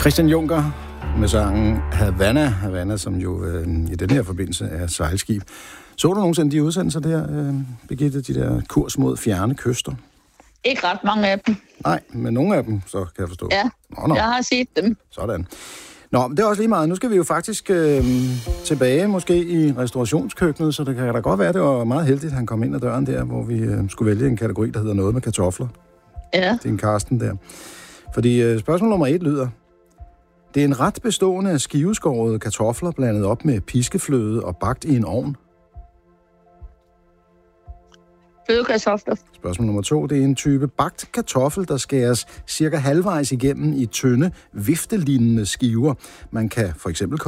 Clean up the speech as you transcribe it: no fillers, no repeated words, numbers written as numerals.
Christian Juncker med sangen Havana. Havana, som jo i den her forbindelse er sejlskib. Så du nogensinde de udsendelser der, Birgitte, de der kurs mod fjerne kyster? Ikke ret mange af dem. Nej, men nogle af dem, så kan jeg forstå. Ja, jeg har set dem. Sådan. Nå, det er også lige meget. Nu skal vi jo faktisk tilbage måske i restaurationskøkkenet, så det kan da godt være, det var meget heldigt, at han kom ind ad døren der, hvor vi skulle vælge en kategori, der hedder noget med kartofler. Ja. Det er en Karsten der. Fordi spørgsmål nummer 1 lyder: det er en ret bestående af skiveskårede kartofler blandet op med piskefløde og bagt i en ovn. Flødekartofler. Spørgsmål nummer 2. Det er en type bagt kartoffel, der skæres cirka halvvejs igennem i tynde, viftelignende skiver. Man kan for eksempel